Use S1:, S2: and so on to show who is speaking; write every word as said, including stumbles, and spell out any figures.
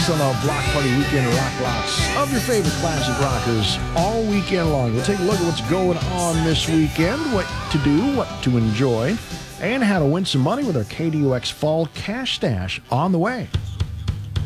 S1: next on our Block Party Weekend Rock Blocks of your favorite classic rockers all weekend long. We'll take a look at what's going on this weekend, what to do, what to enjoy, and how to win some money with our K D O X Fall Cash Stash on the way.